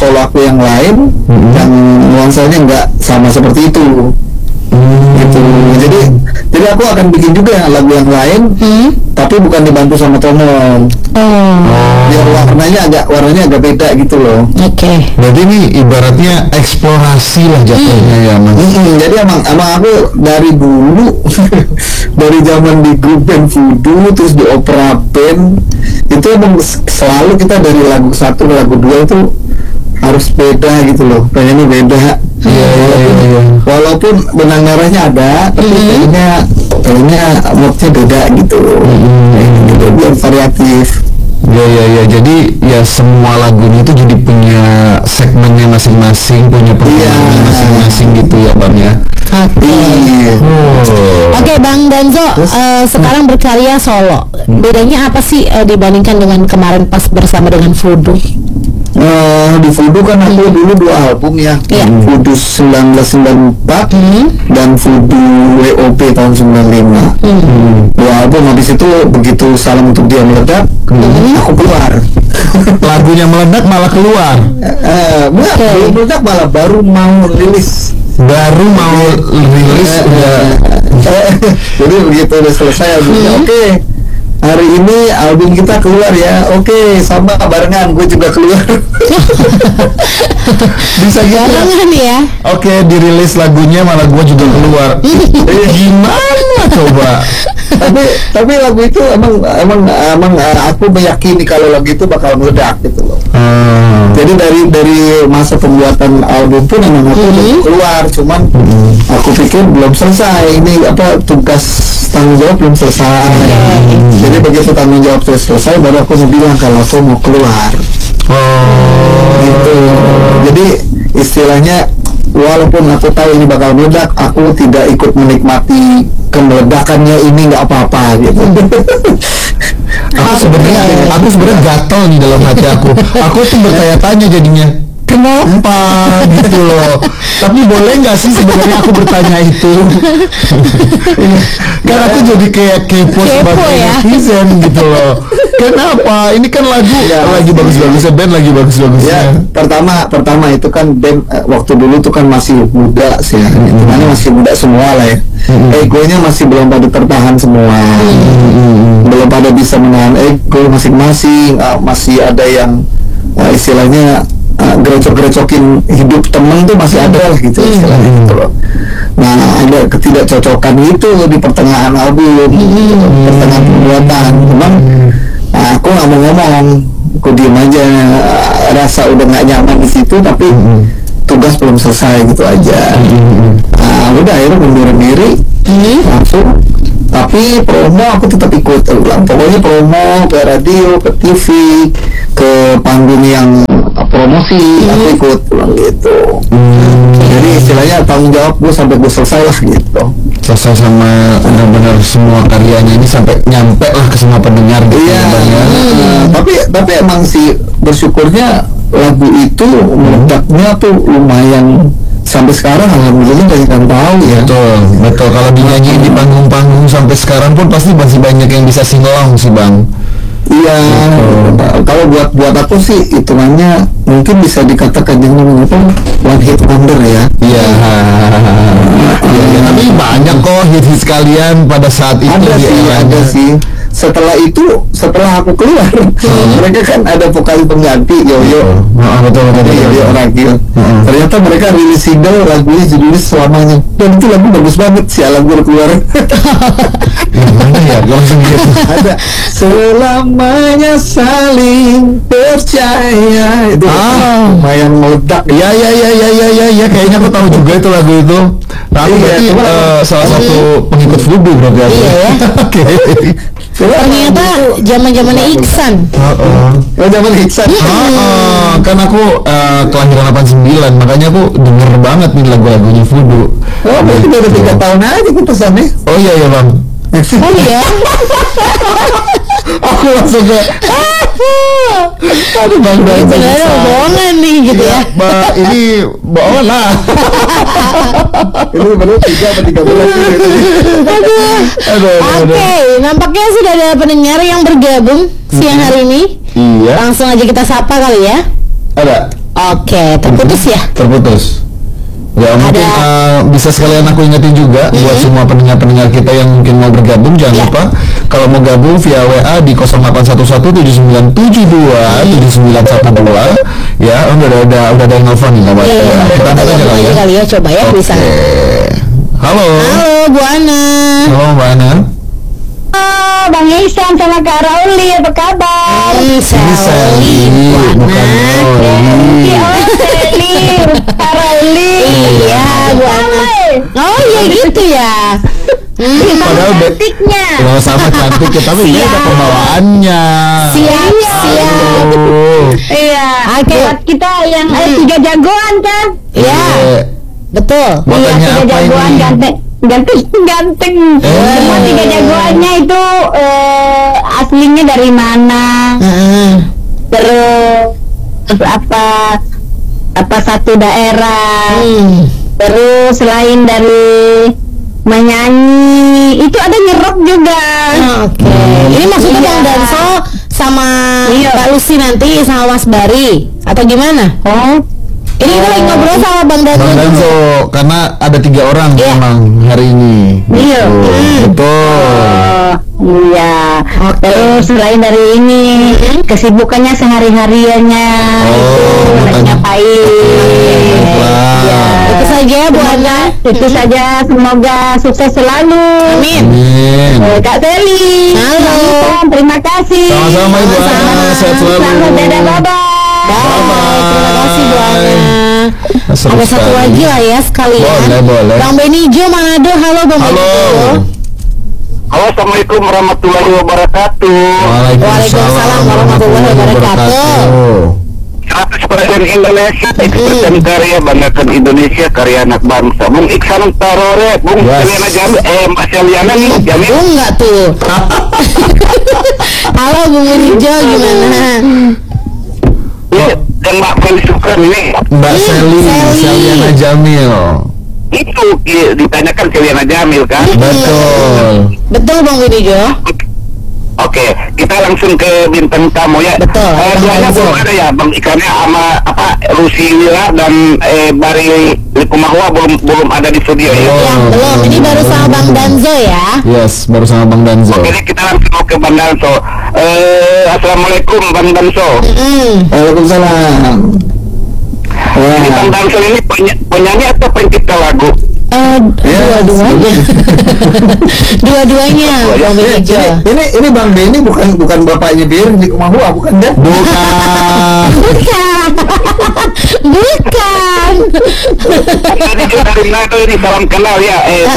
solo aku yang lain yang nuansanya nggak sama seperti itu. Gitu. Jadi aku akan bikin juga lagu yang lain, tapi bukan dibantu sama Tomon. Biar warnanya agak beda gitu loh. Oke. Berarti ini ibaratnya eksplorasi lah jatuhnya ya Mas. Jadi emang aku dari dulu dari zaman di grup band Voodoo terus di opera band itu emang selalu kita dari lagu 1 ke lagu 2 itu harus beda gitu loh, pengennya beda. Walaupun benang merahnya ada, tapi kayaknya moodnya beda gitu. Gitu biar variatif. Ya, jadi ya semua lagunya itu jadi punya segmennya masing-masing, punya perkembangan masing-masing gitu ya Bang ya. Oke, Bang Danzo, sekarang berkarya solo. Bedanya apa sih dibandingkan dengan kemarin pas bersama dengan Voodoo? Di Voodoo kan aku dulu 2 album ya, Voodoo 1994 dan Voodoo WOP tahun 95. 2 album, habis itu begitu Salam Untuk Dia meledak, aku keluar. Lagunya meledak malah keluar. Belum meledak, malah baru mau rilis. Jadi begitu udah selesai albumnya, oke. Hari ini album kita keluar ya, oke, sama barengan, gue juga keluar. Bisa gitu barengan ya? Oke, dirilis lagunya malah gue juga keluar. Gimana coba? tapi lagu itu emang aku meyakini kalau lagu itu bakal meledak gitu loh. Jadi dari masa pembuatan album pun emang aku keluar, cuman aku pikir belum selesai, ini tugas tanggung jawab belum selesai. Jadi begitu tanggung jawab selesai baru aku mau bilang kalau aku mau keluar. Gitu. Jadi istilahnya walaupun aku tahu ini bakal meledak, aku tidak ikut menikmati kemeledakannya ini, nggak apa-apa gitu. Aku sebenarnya gatel nih dalam hati aku. Aku tuh bertanya-tanya jadinya, kenapa gitu loh. Tapi boleh nggak sih sebenarnya aku bertanya itu? Kan aku jadi kayak kepo sebagai netizen gitu loh. Kenapa? Ini kan lagi bagus-bagusnya band, lagi bagus-bagusnya. Ya, pertama itu kan band waktu dulu tuh kan masih muda sih ya. Hitungannya masih muda semua lah ya. Egonya masih belum pada tertahan semua. Belum pada bisa menahan ego masing-masing. Masih ada yang istilahnya gerecok-gerecokin hidup temen tuh masih ada lah gitu istilahnya gitu loh. Nah, ada ketidakcocokan itu di pertengahan album, pertengahan pembuatan. Cuman aku nggak mau ngomong, aku diem aja. Rasa udah nggak nyaman di situ, tapi tugas belum selesai gitu aja. Udah akhirnya mundurin diri langsung. Tapi promo aku tetap ikut ulang. Pokoknya promo ke radio, ke TV, ke panggung yang promosi, aku ikut ulang gitu. Jadi istilahnya tanggung jawab gue sampai gue selesai lah gitu. Selesai sama benar-benar semua karyanya ini sampai nyampe lah ke semua pendengar gitu. Iya. Tapi emang sih bersyukurnya lagu itu meledaknya tuh lumayan. Sampai sekarang alhamdulillah banyak yang tahu ya. Betul. Kalau dinyanyiin di panggung-panggung sampai sekarang pun pasti masih banyak yang bisa singelong sih Bang. Iya. Kalau buat aku sih hitungannya mungkin bisa dikatakan yang one hit wonder ya. Iya. Tapi banyak kok hit-hit sekalian pada saat itu. Ada sih. Setelah aku keluar, mereka kan ada vokalis pengganti Yoyo. Betul. Yoyo Ragil. Ternyata mereka rilis single, lagunya judulnya Selamanya. Dan itu lagu bagus banget sih, alam gue keluar. Yang mana ya? Langsung gitu. Ada Selamanya Saling Percaya. Itu lumayan meledak. Ya, kayaknya aku tahu juga itu lagu itu. Nah, aku berarti salah satu pengikut Voodoo berarti aku. Iya ya. Oke. Ternyata zaman-zamannya Iksan. Zaman Iksan. Kan aku kelahiran 89, makanya aku denger banget nih lagu-lagunya Voodoo. Berarti baru 3 tahun aja kita sana. Oh iya Bang. Oh iya. Aku langsung kayak aduh Bang, ini sebenarnya bohongan nih gitu ya. Ini bohongan lah. Ini baru 3 atau 13 Aduh. Oke, nampaknya sudah ada pendengar yang bergabung siang hari ini. Iya. Langsung aja kita sapa kali ya. Ada. Oke, terputus ya? Terputus. Ya mungkin bisa sekalian aku ingetin juga buat semua pendengar-pendengar kita yang mungkin mau bergabung, jangan lupa kalau mau gabung via WA di 081179727912 ya. Udah ada yang nelfon nih kawan. Kita aja kali ya, coba ya bisa. Halo Bu Ana. Halo Mbak Ana. Oh, Bang Isan sama Kak Rauli, apa kabar? Ini Sally, bukan Rauli. Sally, Kak Rauli. Iya, Bu Ana. Oh iya gitu ya. Padahal cantiknya. Sama cantik ya, tapi beda pembawaannya. Siap. Iya. Oke. Buat kita yang 3 jagoan kan? Iya. Betul. Mau tanya Iya, 3 apa jagoan ini? ganteng. Semua 3 jagoannya itu aslinya dari mana? Terus apa satu daerah? Terus selain dari menyanyi itu ada nyerok juga. Oke. Ini maksudnya Bang Danso sama Mbak Lucy nanti sama Mas Bari atau gimana? Oh, Ini kita lagi ngobrol sama Bang Danso. Bang Danso, karena ada 3 orang memang hari ini. Iya. Betul. Iya. Terus selain dari ini kesibukannya sehari-hariannya lagi ngapain? Baiklah. Itu saja Bu Ana. Itu saja, semoga sukses selalu. Amin. Kak Sally. Halo. Terima kasih. Sama-sama Ibu Ana, sehat selalu. Selamat dadah, bye-bye. Terima kasih Bu Ana. Seru Ada satu sekali. lagi lah ya sekalian. Boleh. Bang Benijo Manado. Halo Bang Halo. Benijo. Halo, assalamualaikum warahmatullahi wabarakatuh. Waalaikumsalam warahmatullahi wabarakatuh. 100% Indonesia, 100% karya, banggakan Indonesia, karya anak bangsa. Bung Iksan Tarore, Bung Seliana Jamil, Mbak Seliana nih, Jamil. Enggak tuh. Halo Bung Benijo, gimana? Dan Mbak Feli Sukran ini. Mbak Seliana Jamil. Itu ditanyakan Seliana Jamil kan? Betul. Betul Bang Benijo. Oke, kita langsung ke bintang tamu ya. Betul. Duanya belum ada ya, Bang Ikannya sama Rusi Wila dan Bari Likumahwa belum ada di studio ya. Ya, belum. Ini baru sama Bang Danzo ya. Yes, baru sama Bang Danzo. Oke, kita langsung ke Bang Danso. Assalamualaikum Bang Danso. Waalaikumsalam. Jadi Bang Danso ini penyanyi atau pencipta lagu? Dua-duanya. Dua-duanya Bang Benijo. Ini Bang Benny bukan bapaknya Bir di Kumahua, bukan dah? Bukan. Bukan. Ini dari Nado ini, salam kenal ya.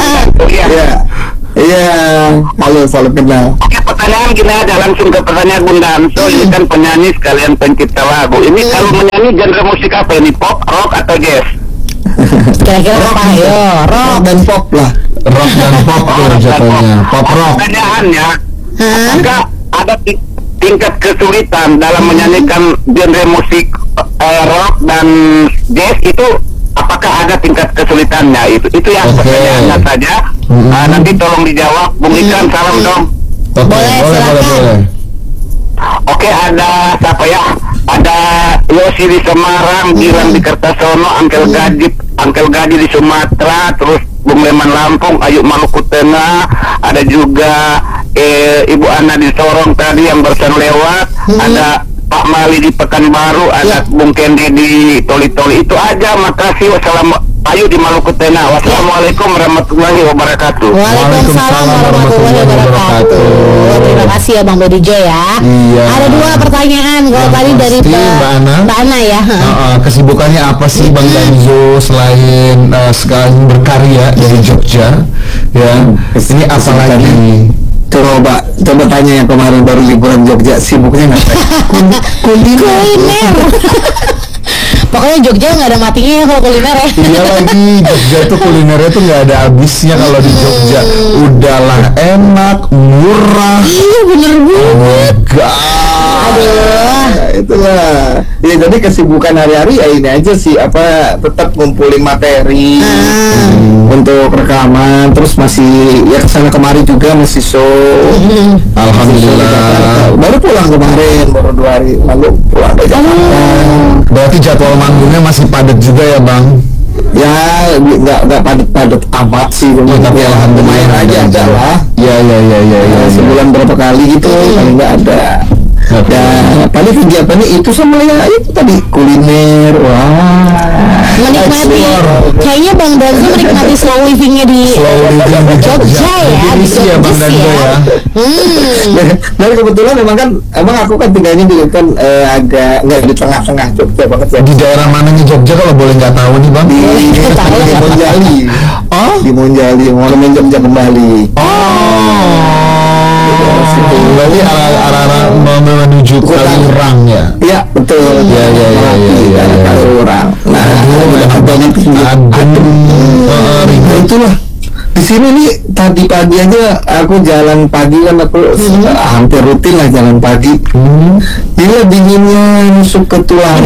Iya. Halo, salam kenal. Oke, pertanyaan gini aja, langsung ke pertanyaan Bung Danso. Ini kan penyanyi sekalian pencipta lagu. Ini kalau menyanyi genre musik apa ini? Pop, rock, atau jazz? Kira-kira apa? Yo, rock. Dan pop lah. Rock dan pop tuh jatuhnya. Pop rock. Pertanyaannya, apakah ada tingkat kesulitan dalam menyanyikan genre musik rock dan jazz itu? Apakah ada tingkat kesulitannya? Itu yang pertanyaannya saja. Nanti tolong dijawab. Bung Ikan, salam dong. Boleh. Oke, ada siapa ya? Ada Yosi di Semarang, Gilang di Kertasono, Angkel Gadi di Sumatera, terus Bung Leman Lampung, Ayu Maluku Tengah, ada juga Ibu Ana di Sorong tadi yang barusan lewat, ada Pak Mali di Pekanbaru, ada Bung Kendi di Toli-Toli. Itu aja, makasih. Ayu di Maluku Tengah. Wassalamualaikum warahmatullahi wabarakatuh. Waalaikumsalam warahmatullahi wabarakatuh. Terima kasih ya Bang Benijo ya. Iya. Ada 2 pertanyaan. Kalau tadi dari Mbak Ana ya. Kesibukannya apa sih Bang Danzo selain sekarang berkarya dari Jogja? Ya. Ini apa lagi? Coba tanya yang kemarin baru liburan Jogja, sibuknya ngapain? Kuliner. Pokoknya Jogja nggak ada matinya ya kalau kuliner ya. Iya lagi, Jogja tuh kulinernya tuh nggak ada habisnya kalau di Jogja. Udahlah enak, murah. Iya bener banget. God. Aduh. itulah. Ya jadi kesibukan hari-hari ya ini aja sih, apa, tetap ngumpulin materi untuk rekaman, terus masih ya kesana kemari juga masih show. Alhamdulillah. Baru pulang kemarin, baru 2 hari lalu pulang dari Jakarta. Berarti jadwal manggungnya masih padat juga ya Bang? Ya nggak padat amat sih, tapi alhamdulillah lumayan aja ada lah. Ya. Sebulan berapa kali gitu, paling nggak ada. Ya paling kegiatannya itu sama ya itu tadi kuliner. Wah, Menikmati, kayaknya Bang Danzo menikmati slow livingnya di Jogja ya, di ya Bang Danzo ya. Dan kebetulan emang aku kan tinggalnya di kan agak nggak di tengah-tengah Jogja banget ya. Di daerah mananya Jogja kalau boleh nggak tahu nih Bang? Di Monjali. Oh? Di Monjali, Monumen Jogja kembali. Berarti arah menuju ke Kaliurang ya? Iya betul. Ya. Kaliurang. Nah, banget adem. Nah itulah. Di sini nih tadi pagi aja aku jalan pagi kan aku hampir rutin lah jalan pagi. Gila dinginnya nusuk ke tulang.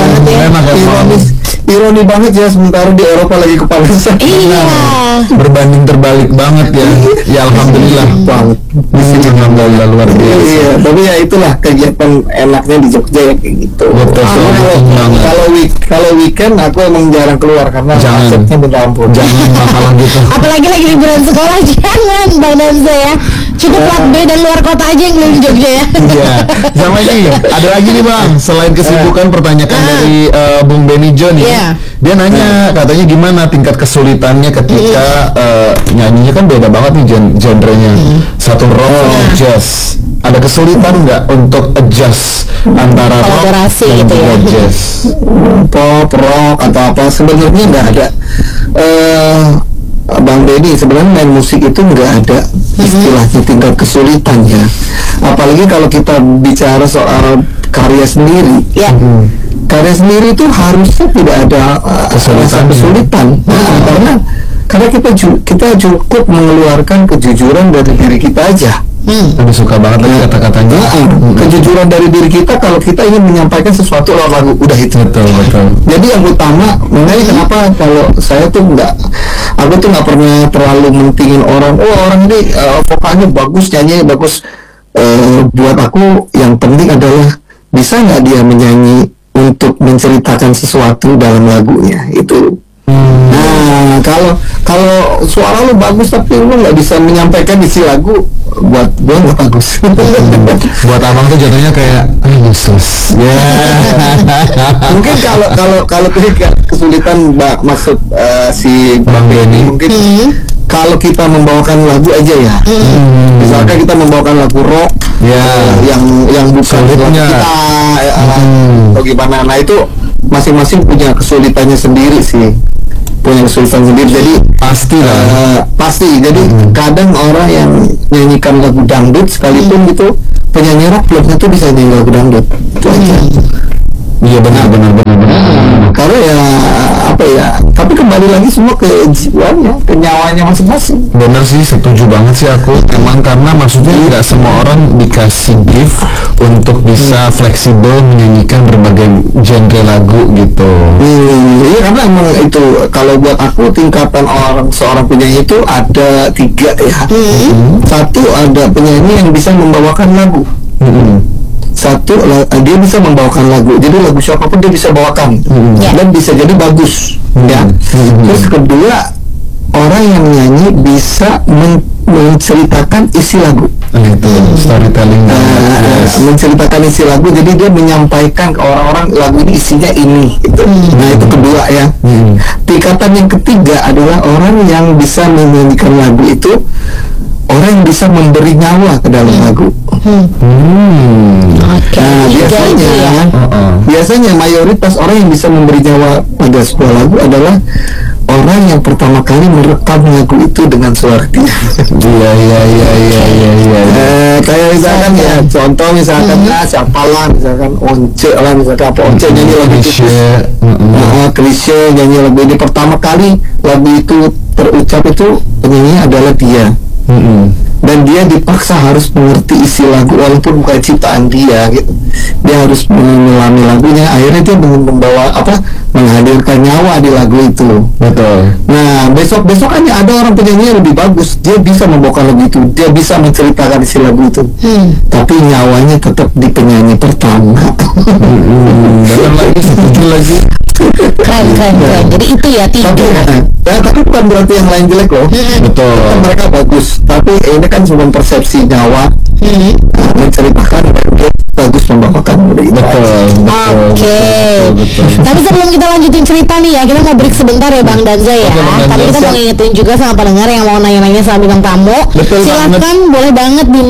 Ironi banget ya, sementara di Eropa lagi kepanasan. Iya. Berbanding terbalik banget ya. Ya alhamdulillah banget. Di sini alhamdulillah luar biasa. Iya, tapi ya itulah kegiatan enaknya di Jogja ya kayak gitu. Betul, kalau weekend aku emang jarang keluar karena macetnya minta ampun. Jangan masalah gitu. Apalagi lagi liburan sekolah, jangan Bang Danzo ya. Cukup plat B dan luar kota aja yang keliling Jogja ya. Iya. Sama ini ada lagi nih Bang, selain kesibukan pertanyaan dari Bung Benny John nih. Dia nanya katanya gimana tingkat kesulitannya ketika nyanyinya kan beda banget nih genrenya. Satu rock sama jazz. Ada kesulitan nggak untuk adjust antara rock dan gitu juga jazz? Pop, rock atau apa sebenarnya nggak ada. Bang Benny, sebenarnya main musik itu nggak ada istilahnya tingkat kesulitan ya. Apalagi kalau kita bicara soal karya sendiri. Karya sendiri itu harusnya tidak ada kesulitan. Karena kita cukup mengeluarkan kejujuran dari diri kita aja. Aku suka banget tadi kata-katanya. Kejujuran dari diri kita kalau kita ingin menyampaikan sesuatu lewat lagu, udah itu. Betul. Jadi yang utama, makanya kenapa kalau saya tuh aku tuh nggak pernah terlalu mentingin orang. Orang ini vokalnya bagus, nyanyi bagus. Buat aku yang penting adalah bisa nggak dia menyanyi untuk menceritakan sesuatu dalam lagunya itu. Nah, kalau suara lu bagus tapi lu nggak bisa menyampaikan isi lagu, buat gua nggak bagus. Buat abang tuh jatuhnya kayak Yesus. Mungkin kalau kesulitan maksud si Bang Benny mungkin kalau kita membawakan lagu aja ya. Misalkan kita membawakan lagu rock yang bukan lagu kita atau gimana. Nah itu masing-masing punya kesulitannya sendiri sih. Jadi pasti jadi kadang orang yang nyanyikan lagu dangdut sekalipun gitu, penyanyi rock belum tentu bisa nyanyi lagu dangdut. Itu aja. Iya benar. Karena ya apa ya, tapi kembali lagi semua ke jiwanya, ke nyawanya masing-masing. Benar sih, setuju banget sih aku. Emang karena maksudnya tidak semua orang dikasih gift untuk bisa fleksibel menyanyikan berbagai genre lagu gitu. Iya karena emang itu kalau buat aku tingkatan seorang penyanyi itu ada 3 ya. Satu, ada penyanyi yang bisa membawakan lagu. Satu, dia bisa membawakan lagu, jadi lagu siapapun dia bisa bawakan dan bisa jadi bagus ya. Terus kedua, orang yang nyanyi bisa menceritakan isi lagu. Itu storytelling. Menceritakan isi lagu, jadi dia menyampaikan ke orang-orang lagu ini isinya ini gitu. Nah itu kedua ya. Tingkatan yang ketiga adalah orang yang bisa menyanyikan lagu itu orang yang bisa memberi nyawa ke dalam lagu. Biasanya mayoritas orang yang bisa memberi nyawa pada sebuah lagu adalah orang yang pertama kali merekam lagu itu dengan suara dia. Kayak misalkan ya, contoh misalkan siapalah, misalkan Once lah, misalkan apa Once nyanyi lagu itu, Krisye nyanyi lagu ini pertama kali lagu itu terucap itu penyanyinya adalah dia. dan dia dipaksa harus mengerti isi lagu walaupun bukan ciptaan dia gitu. Dia harus menyelami lagunya, akhirnya dia membawa menghadirkan nyawa di lagu itu. Betul. Nah, besok-besokannya ada orang penyanyi yang lebih bagus, dia bisa membawakan lagu itu, dia bisa menceritakan isi lagu itu, tapi nyawanya tetap di penyanyi pertama. Betul lagi, setuju lagi. Keren. Jadi itu ya tiga. Tapi bukan berarti yang lain jelek loh. Betul. Kan mereka bagus, tapi ini kan cuma persepsi nyawa, menceritakan dia bagus membawakan udah itu. Oke. Tapi sebelum kita lanjutin cerita nih ya, kita mau break sebentar ya Bang Danza ya. Oke, Bang Danza. Tapi kita mau ngingetin juga sama pendengar yang mau nanya-nanya sama bintang tamu. Betul Silakan boleh banget di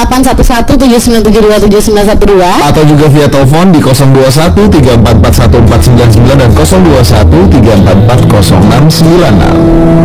081179727912 atau juga via telepon di 021 3441499 dan 021 344 0696.